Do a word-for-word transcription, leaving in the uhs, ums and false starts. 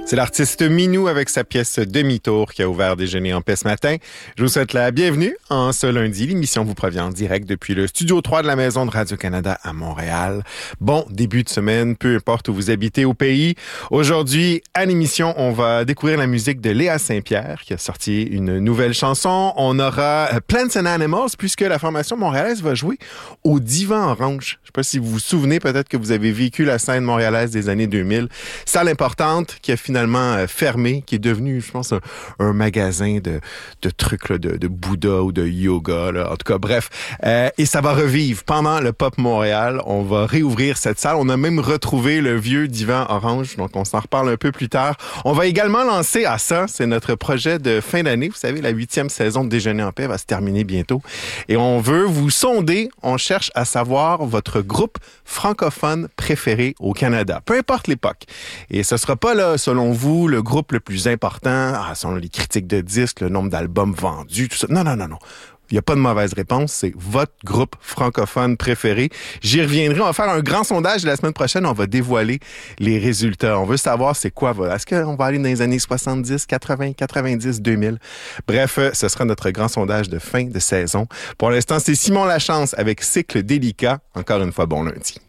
C'est l'artiste Minou avec sa pièce Demi-tour qui a ouvert Déjeuner en paix ce matin. Je vous souhaite la bienvenue en ce lundi. L'émission vous provient en direct depuis le studio trois de la Maison de Radio-Canada à Montréal. Bon début de semaine, peu importe où vous habitez au pays. Aujourd'hui, à l'émission, on va découvrir la musique de Léa Saint-Pierre qui a sorti une nouvelle chanson. On aura Plants and Animals puisque la formation montréalaise va jouer au Divan Orange. Je ne sais pas si vous vous souvenez, peut-être que vous avez vécu la scène montréalaise des années deux mille. Salle importante qui a finalement fermé, qui est devenu, je pense, un, un magasin de, de trucs, là, de, de Bouddha ou de yoga. Là. En tout cas, bref. Euh, et ça va revivre pendant le Pop Montréal. On va réouvrir cette salle. On a même retrouvé le vieux Divan Orange, donc on s'en reparle un peu plus tard. On va également lancer, à ça, c'est notre projet de fin d'année. Vous savez, la huitième saison de Déjeuner en paix va se terminer bientôt. Et on veut vous sonder. On cherche à savoir votre groupe francophone préféré au Canada, peu importe l'époque. Et ce sera pas, là, selon vous, le groupe le plus important, ah, selon les critiques de disques, le nombre d'albums vendus, tout ça. Non, non, non, non. Il n'y a pas de mauvaise réponse. C'est votre groupe francophone préféré. J'y reviendrai. On va faire un grand sondage la semaine prochaine. On va dévoiler les résultats. On veut savoir c'est quoi. Est-ce qu'on va aller dans les années soixante-dix, quatre-vingts, quatre-vingt-dix, deux mille? Bref, ce sera notre grand sondage de fin de saison. Pour l'instant, c'est Simon Lachance avec Cycle délicat. Encore une fois, bon lundi.